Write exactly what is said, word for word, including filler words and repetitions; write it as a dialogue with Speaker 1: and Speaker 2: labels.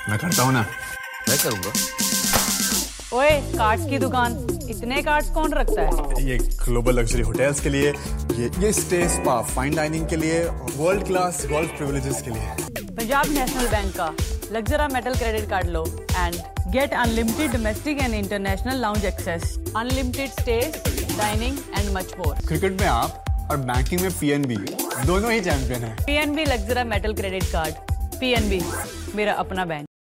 Speaker 1: मैं करता हूँ ना।
Speaker 2: मैं करूँगा।
Speaker 3: ओए, कार्ड्स की दुकान, इतने कार्ड्स कौन रखता है?
Speaker 1: ये ग्लोबल लग्जरी होटल्स के लिए, ये ये स्टे स्पा फाइन डाइनिंग के लिए, वर्ल्ड क्लास गोल्फ प्रिविलेजेस के लिए।
Speaker 3: पंजाब नेशनल बैंक का लग्जरा metal credit card low and gate unlimited domestic and international lounge access, unlimited stage, dining and much more.
Speaker 1: Cricket में आप और बैंकिंग में पीएनबी दोनों ही चैंपियन हैं।
Speaker 3: PNB लग्जरा metal credit card, PNB मेरा अपना बैंक।